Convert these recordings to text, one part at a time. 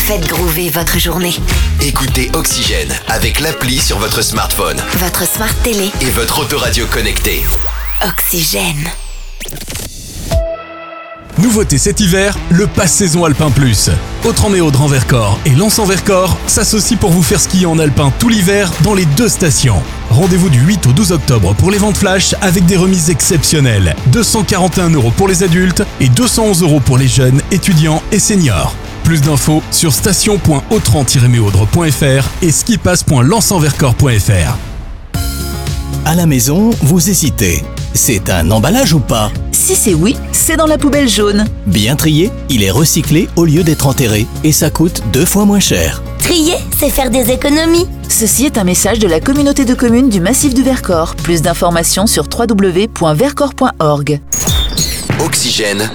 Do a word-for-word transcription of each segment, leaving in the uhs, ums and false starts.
Faites groover votre journée. Écoutez Oxygène avec l'appli sur votre smartphone. Votre smart télé. Et votre autoradio connecté. Oxygène. Nouveauté cet hiver, le pass saison Alpin Plus. Autran-Méaudre en Vercors et Lens en Vercors s'associent pour vous faire skier en alpin tout l'hiver dans les deux stations. Rendez-vous du huit au douze octobre pour les ventes flash avec des remises exceptionnelles. deux cent quarante et un euros pour les adultes et deux cent onze euros pour les jeunes, étudiants et seniors. Plus d'infos sur station point autran tiret méaudre point f r et skipass point lens en vercors point f r. À la maison, vous hésitez. C'est un emballage ou pas ? Si c'est oui, c'est dans la poubelle jaune. Bien trié, il est recyclé au lieu d'être enterré et ça coûte deux fois moins cher. Trier, c'est faire des économies. Ceci est un message de la communauté de communes du Massif du Vercors. Plus d'informations sur w w w point vercors point org. Oxygène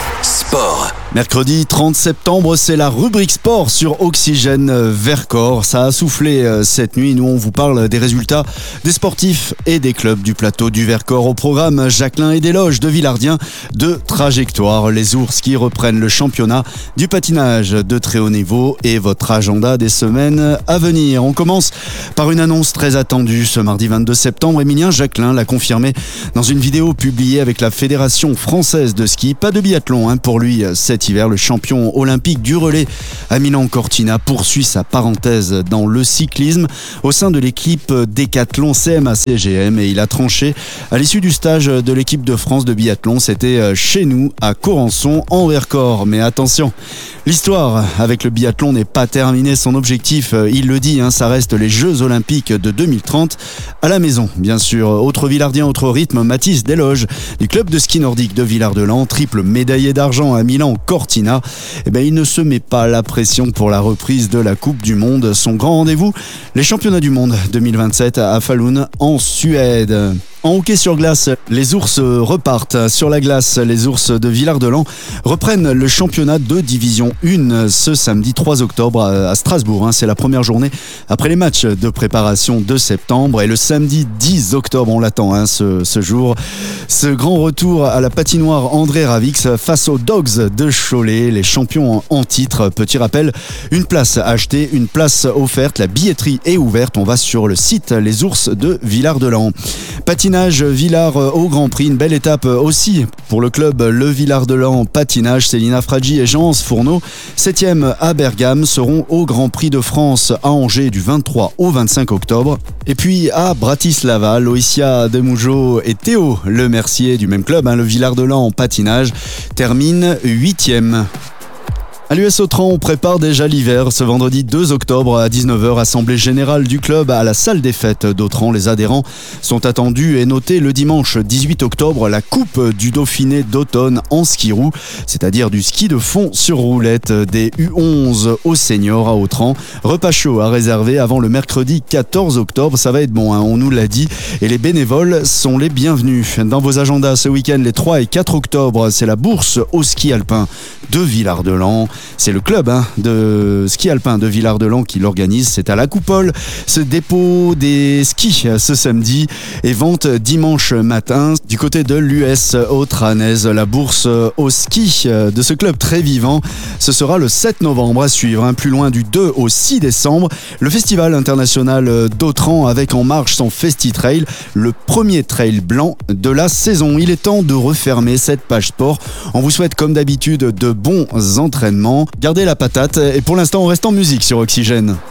Sport. Mercredi trente septembre, c'est la rubrique sport sur Oxygène Vercors. Ça a soufflé cette nuit. Nous, on vous parle des résultats des sportifs et des clubs du plateau du Vercors. Au programme, Jacqueline et Desloges de Villardien de Trajectoire. Les ours qui reprennent le championnat du patinage de très haut niveau et votre agenda des semaines à venir. On commence par une annonce très attendue ce mardi vingt-deux septembre. Émilien Jacquelin l'a confirmé dans une vidéo publiée avec la Fédération française de ski. Pas de biathlon hein, pour lui cet hiver. Le champion olympique du relais à Milan-Cortina poursuit sa parenthèse dans le cyclisme au sein de l'équipe Décathlon C M A C G M et il a tranché à l'issue du stage de l'équipe de France de biathlon. C'était chez nous à Corançon en Vercors. Mais attention, l'histoire avec le biathlon n'est pas terminée. Son objectif, il le dit, hein, ça reste les Jeux Olympiques de deux mille trente à la maison. Bien sûr, autre Villardien, autre rythme, Mathis Desloges du club de ski nordique de Villard-de-Lans, triple médaillé d'argent à Milan-Cortina. Eh ben, il ne se met pas la pression pour la reprise de la Coupe du Monde. Son grand rendez-vous, les championnats du monde deux mille vingt-sept à Falun en Suède. En hockey sur glace, les ours repartent. Sur la glace, les ours de Villard-de-Lans reprennent le championnat de Division un ce samedi trois octobre à Strasbourg. C'est la première journée après les matchs de préparation de septembre. Et le samedi dix octobre, on l'attend hein, ce, ce jour. Ce grand retour à la patinoire André Ravix face aux Dogs de Cholet, les champions en titre. Petit rappel, une place achetée, une place offerte. La billetterie est ouverte. On va sur le site Les Ours de Villard-de-Lans. Patinage Villard au Grand Prix, une belle étape aussi pour le club Le Villard-de-Lans Patinage. Célina Fragi et Jean Fourneau, septième à Bergame, seront au Grand Prix de France à Angers du vingt-trois au vingt-cinq octobre. Et puis à Bratislava, Loïcia Demoujo et Théo Le Mercier du même club, hein, Le Villard-de-Lans en patinage, terminent huitième. À l'U S Autran, on prépare déjà l'hiver. Ce vendredi deux octobre à dix-neuf heures, assemblée générale du club à la salle des fêtes d'Autran. Les adhérents sont attendus et notés le dimanche dix-huit octobre, la Coupe du Dauphiné d'automne en ski roue, c'est-à-dire du ski de fond sur roulette des U onze aux seniors à Autran. Repas chaud à réserver avant le mercredi quatorze octobre. Ça va être bon, hein, on nous l'a dit. Et les bénévoles sont les bienvenus. Dans vos agendas ce week-end, les trois et quatre octobre, c'est la bourse au ski alpin de Villard-de-Lans. C'est le club hein, de ski alpin de Villard-de-Lans qui l'organise. C'est à la Coupole, ce dépôt des skis ce samedi et vente dimanche matin. Du côté de l'U S Autranaise, la bourse au ski de ce club très vivant, ce sera le sept novembre à suivre. Hein, plus loin du deux au six décembre, le festival international d'Autran avec en marche son Festi-Trail, le premier trail blanc de la saison. Il est temps de refermer cette page sport. On vous souhaite comme d'habitude de bons entraînements. Gardez la patate et pour l'instant on reste en musique sur Oxygène.